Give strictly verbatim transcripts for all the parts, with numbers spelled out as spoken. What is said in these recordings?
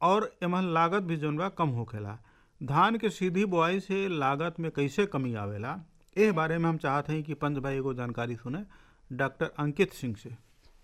और एमन लागत भी जौन बा कम होखेला। धान के सीधी बुआई से लागत में कैसे कमी आवेला, एह बारे में हम चाहते हैं कि पंच भाई एगो जानकारी सुने डॉक्टर अंकित सिंह से।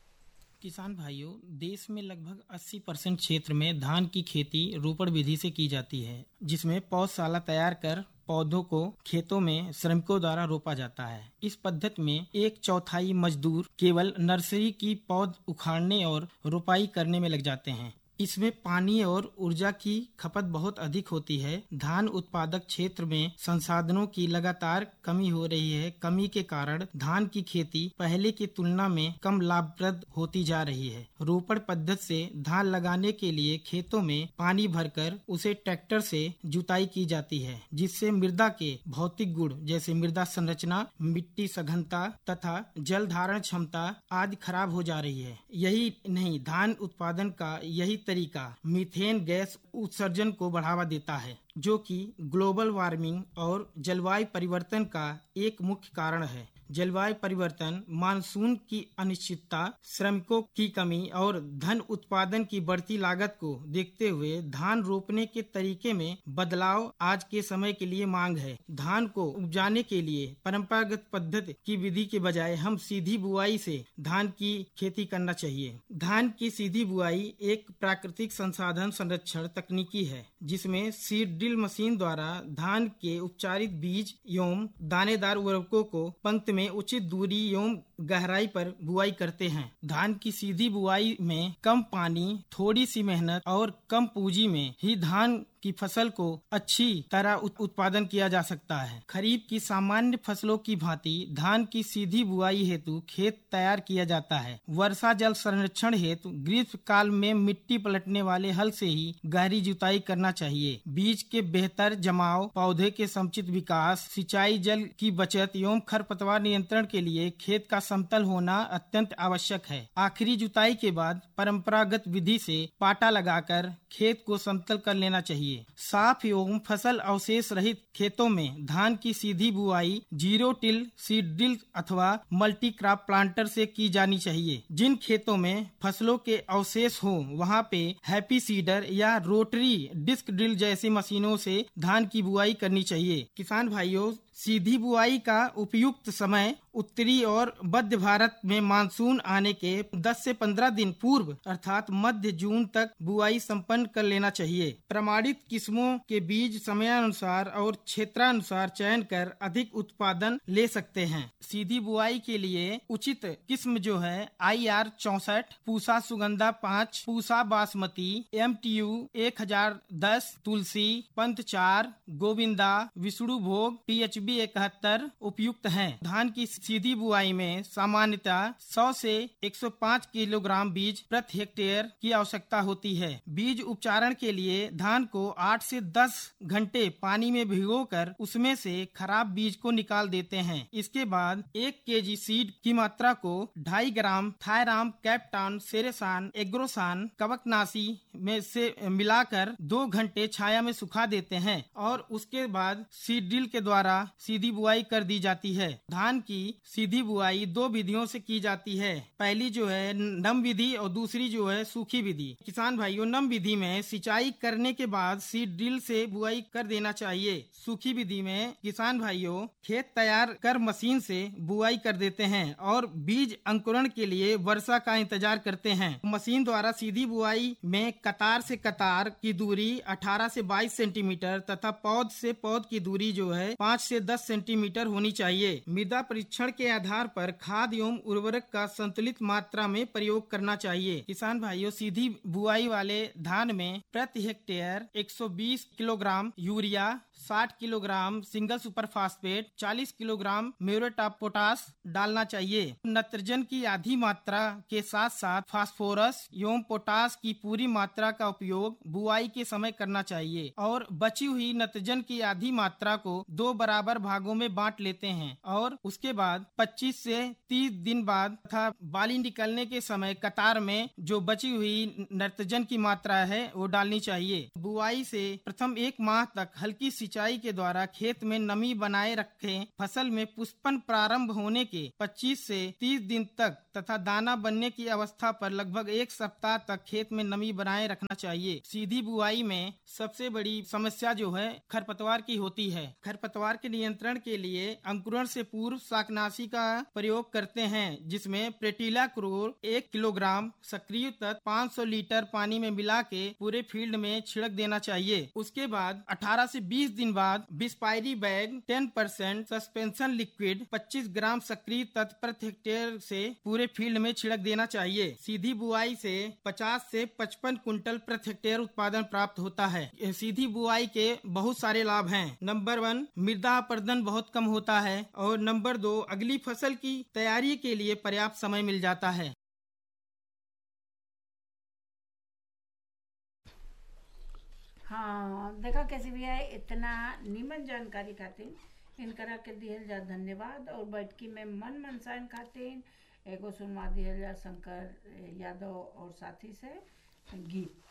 किसान भाइयों, देश में लगभग अस्सी परसेंट क्षेत्र में धान की खेती रोपण विधि से की जाती है, जिसमें पौधशाला तैयार कर पौधों को खेतों में श्रमिकों द्वारा रोपा जाता है। इस पद्धति में एक चौथाई मजदूर केवल नर्सरी की पौध उखाड़ने और रोपाई करने में लग जाते हैं। इसमें पानी और ऊर्जा की खपत बहुत अधिक होती है। धान उत्पादक क्षेत्र में संसाधनों की लगातार कमी हो रही है। कमी के कारण धान की खेती पहले की तुलना में कम लाभप्रद होती जा रही है। रोपण पद्धति से धान लगाने के लिए खेतों में पानी भरकर उसे ट्रैक्टर से जुताई की जाती है, जिससे मृदा के भौतिक गुण जैसे मृदा संरचना, मिट्टी सघनता तथा जल धारण क्षमता आदि खराब हो जा रही है। यही नहीं, धान उत्पादन का यही तरीका मीथेन गैस उत्सर्जन को बढ़ावा देता है, जो कि ग्लोबल वार्मिंग और जलवायु परिवर्तन का एक मुख्य कारण है। जलवायु परिवर्तन, मानसून की अनिश्चितता, श्रमिकों की कमी और धन उत्पादन की बढ़ती लागत को देखते हुए धान रोपने के तरीके में बदलाव आज के समय के लिए मांग है। धान को उपजाने के लिए परंपरागत पद्धति की विधि के बजाय हम सीधी बुआई से धान की खेती करना चाहिए। धान की सीधी बुआई एक प्राकृतिक संसाधन संरक्षण तकनीकी है, जिसमें सीड ड्रिल मशीन द्वारा धान के उपचारित बीज एवं दानेदार उर्वरकों को पंक्ति में उचित दूरी एवं गहराई पर बुआई करते हैं। धान की सीधी बुआई में कम पानी, थोड़ी सी मेहनत और कम पूंजी में ही धान की फसल को अच्छी तरह उत्पादन किया जा सकता है। खरीफ की सामान्य फसलों की भांति धान की सीधी बुआई हेतु खेत तैयार किया जाता है। वर्षा जल संरक्षण हेतु ग्रीष्म काल में मिट्टी पलटने वाले हल से ही गहरी जुताई करना चाहिए। बीज के बेहतर जमाव, पौधे के समुचित विकास, सिंचाई जल की बचत एवं खरपतवार नियंत्रण के लिए खेत का समतल होना अत्यंत आवश्यक है। आखिरी जुताई के बाद परंपरागत विधि से पाटा लगाकर खेत को समतल कर लेना चाहिए। साफ एवं फसल अवशेष रहित खेतों में धान की सीधी बुआई जीरो टिल सीड ड्रिल अथवा मल्टी क्रॉप प्लांटर से की जानी चाहिए। जिन खेतों में फसलों के अवशेष हो, वहां पे हैप्पी सीडर या रोटरी डिस्क ड्रिल जैसी मशीनों से धान की बुआई करनी चाहिए। किसान भाइयों, सीधी बुआई का उपयुक्त समय उत्तरी और मध्य भारत में मानसून आने के दस से पंद्रह दिन पूर्व अर्थात मध्य जून तक बुआई संपन्न कर लेना चाहिए। प्रमाणित किस्मों के बीज समयानुसार और क्षेत्रानुसार चयन कर अधिक उत्पादन ले सकते हैं। सीधी बुआई के लिए उचित किस्म जो है आई आर चौसठ, पूसा सुगंधा पाँच, Pusa basmati, M T U एक हजार दस, तुलसी, पंथ चार, गोविंदा, विष्णु भोग, टी एच बी इकहत्तर उपयुक्त हैं। धान की सीधी बुआई में सामान्यतः सौ से एक सौ पाँच किलोग्राम बीज प्रति हेक्टेयर की आवश्यकता होती है। बीज उपचारण के लिए धान को आठ से दस घंटे पानी में भिगोकर उसमें से खराब बीज को निकाल देते हैं। इसके बाद एक केजी सीड की मात्रा को ढाई ग्राम थायराम, कैप्टान, सेरेसान, एग्रोसान, कवकनाशी में से मिलाकर दो घंटे छाया में सुखा देते हैं और उसके बाद सीड ड्रिल के द्वारा सीधी बुआई कर दी जाती है। धान की सीधी बुआई दो विधियों से की जाती है। पहली जो है नम विधि और दूसरी जो है सूखी विधि। किसान भाइयों, नम विधि में सिंचाई करने के बाद सीड ड्रिल से बुआई कर देना चाहिए। सूखी विधि में किसान भाइयों खेत तैयार कर मशीन से बुआई कर देते हैं और बीज अंकुरण के लिए वर्षा का इंतजार करते हैं। मशीन द्वारा सीधी बुआई में कतार से कतार की दूरी अठारह से बाईस सेंटीमीटर तथा पौध से पौध की दूरी जो है पाँच से दस सेंटीमीटर होनी चाहिए। मृदा परीक्षण के आधार पर खाद एवं उर्वरक का संतुलित मात्रा में प्रयोग करना चाहिए। किसान भाइयों, सीधी बुआई वाले धान में प्रति हेक्टेयर एक सौ बीस किलोग्राम यूरिया, साठ किलोग्राम सिंगल सुपर फास्फेट, चालीस किलोग्राम म्यूरेट ऑफ पोटाश डालना चाहिए। नाइट्रोजन की आधी मात्रा के साथ साथ फास्फोरस एवं पोटाश की पूरी मात्रा का उपयोग बुआई के समय करना चाहिए और बची हुई नाइट्रोजन की आधी मात्रा को दो बराबर भागों में बांट लेते हैं और उसके बाद पच्चीस से तीस दिन बाद तथा बाली निकलने के समय कतार में जो बची हुई नाइट्रोजन की मात्रा है वो डालनी चाहिए। बुआई से प्रथम एक माह तक हल्की सिंचाई के द्वारा खेत में नमी बनाए रखे फसल में पुष्पन प्रारंभ होने के पच्चीस से तीस दिन तक तथा दाना बनने की अवस्था पर लगभग एक सप्ताह तक खेत में नमी बनाए रखना चाहिए। सीधी बुआई में सबसे बड़ी समस्या जो है खरपतवार की होती है। खरपतवार के नियंत्रण के लिए अंकुरण से पूर्व शाकनाशी का प्रयोग करते हैं, जिसमें प्रेटिला क्लोर एक किलोग्राम सक्रिय तत्व पाँच सौ लीटर पानी में मिला के पूरे फील्ड में छिड़क देना चाहिए। उसके बाद अठारह से बीस दिन बाद बिस्पायरी बैग दस परसेंट सस्पेंशन लिक्विड पच्चीस ग्राम सक्रिय तत्व प्रति हेक्टेयर से पूरे फील्ड में छिड़क देना चाहिए। सीधी बुआई से पचास से पचपन कुंटल प्रति हेक्टेयर उत्पादन प्राप्त होता है। सीधी बुआई के बहुत सारे लाभ हैं। नंबर वन, मृदा अपरदन बहुत कम होता है और नंबर दो, अगली फसल की तैयारी के लिए पर्याप्त समय मिल जाता है। हाँ, देखा कैसे भी है, इतना नीमन जानकारी खातिर इनकरा के दिहल जा धन्यवाद। और बैठकी में मन मनसाइन खातिर एगो सुनवा दिहल जा शंकर यादव और साथी से गीत।